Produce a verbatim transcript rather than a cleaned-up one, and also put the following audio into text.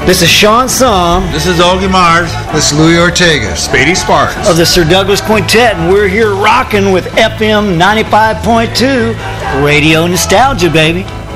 This is Sean Somm. This is Augie Mars. This is Louis Ortega. Spady Sparks. Of the Sir Douglas Quintet, and we're here rocking with F M ninety-five point two Radio Nostalgia, baby.